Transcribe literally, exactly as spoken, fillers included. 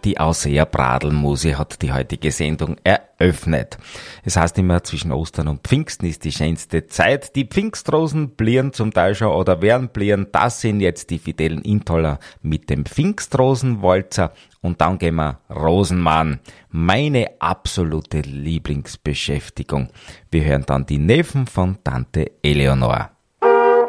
Die Ausseher Bradelmuse hat die heutige Sendung eröffnet. Es heißt immer, zwischen Ostern und Pfingsten ist die schönste Zeit. Die Pfingstrosen blieren zum Teil schon oder werden blieren. Das sind jetzt die fidelen Intoller mit dem Pfingstrosenwalzer. Und dann gehen wir Rosenmann. Meine absolute Lieblingsbeschäftigung. Wir hören dann die Neffen von Tante Eleonor.